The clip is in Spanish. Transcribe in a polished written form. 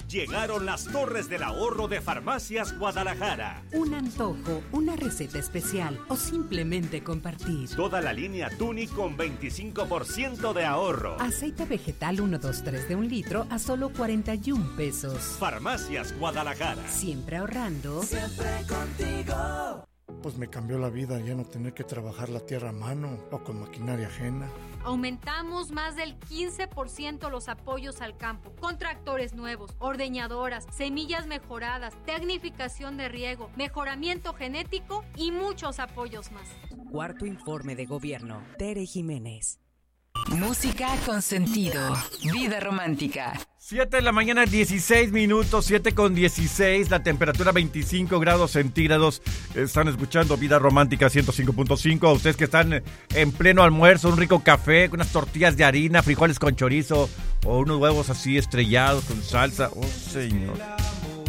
Llegaron las Torres del Ahorro de Farmacias Guadalajara. Un antojo, una receta especial o simplemente compartir. Toda la línea Tuni con 25% de ahorro. Aceite vegetal 123 de 1 litro a solo 41 pesos. Farmacias Guadalajara. Siempre ahorrando. Siempre contigo. Pues me cambió la vida ya no tener que trabajar la tierra a mano o con maquinaria ajena. Aumentamos más del 15% los apoyos al campo, con tractores nuevos, ordeñadoras, semillas mejoradas, tecnificación de riego, mejoramiento genético y muchos apoyos más. Cuarto informe de gobierno. Tere Jiménez. Música con sentido. Vida romántica. 7 de la mañana, 16 minutos, 7:16, la temperatura 25 grados centígrados. Están escuchando Vida Romántica 105.5. A ustedes que están en pleno almuerzo, un rico café, con unas tortillas de harina, frijoles con chorizo o unos huevos así estrellados con salsa. Oh, señor.